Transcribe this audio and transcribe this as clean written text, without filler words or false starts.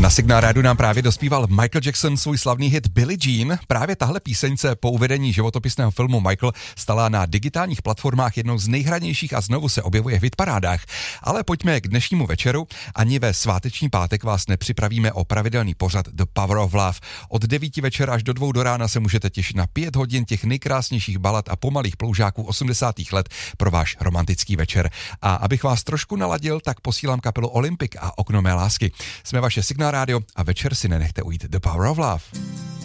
Na Signál Rádiu nám právě dospíval Michael Jackson svůj slavný hit Billie Jean. Právě tahle píseň se po uvedení životopisného filmu Michael stala na digitálních platformách jednou z nejhranějších a znovu se objevuje v hitparádách. Ale pojďme k dnešnímu večeru. Ani ve sváteční pátek vás nepřipravíme o pravidelný pořad The Power of Love. Od 9 večera až do 2 do rána se můžete těšit na 5 hodin těch nejkrásnějších balad a pomalých ploužáků 80. let pro váš romantický večer. A abych vás trošku naladil, tak posílám kapelu Olympic a Okno mé lásky. Jsme vaše Signál Rádio a večer si nenechte ujít The Power of Love.